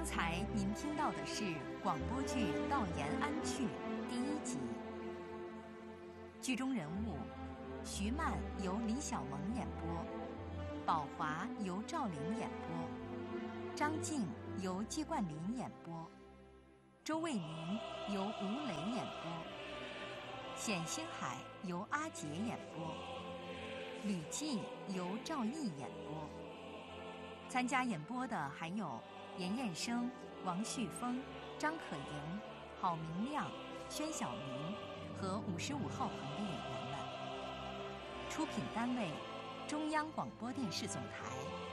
刚才您听到的是广播剧《道延安去》第1集。剧中人物：徐曼由李小萌演播，宝华由赵玲演播，张静由季冠霖演播，周卫民由吴磊演播，冼星海由阿杰演播，吕季由赵毅演播。参加演播的还有严彦生、王旭峰、张可盈、郝明亮、宣晓明和55号棚的演员们。出品单位：中央广播电视总台。